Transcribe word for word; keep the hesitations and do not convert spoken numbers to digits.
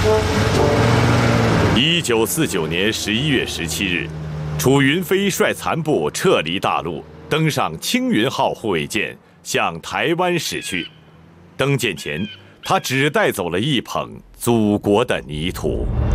一九四九年十一月十七日，楚云飞率残部撤离大陆，登上青云号护卫舰，向台湾驶去。登舰前，他只带走了一捧祖国的泥土。